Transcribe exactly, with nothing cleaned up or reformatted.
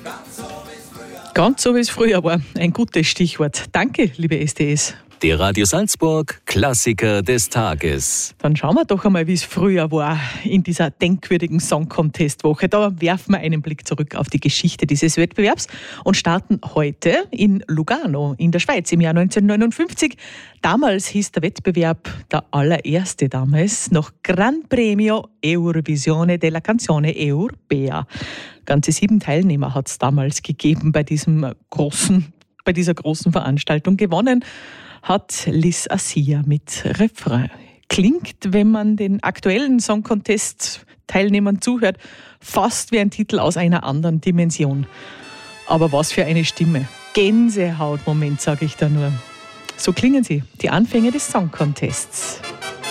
Ganz so wie es früher war. Ein gutes Stichwort. Danke, liebe S T S. Der Radio Salzburg Klassiker des Tages. Dann schauen wir doch einmal, wie es früher war in dieser denkwürdigen Song-Contest-Woche. Da werfen wir einen Blick zurück auf die Geschichte dieses Wettbewerbs und starten heute in Lugano in der Schweiz im Jahr neunzehnhundertneunundfünfzig. Damals hieß der Wettbewerb, der allererste damals, noch Gran Premio Eurovisione della Canzone Europea. Ganze sieben Teilnehmer hat es damals gegeben bei diesem großen, bei dieser großen Veranstaltung. Gewonnen hat Liz Assia mit Refrain. Klingt, wenn man den aktuellen Song Contest Teilnehmern zuhört, fast wie ein Titel aus einer anderen Dimension. Aber was für eine Stimme. Gänsehautmoment, sage ich da nur. So klingen sie, die Anfänge des Song Contests.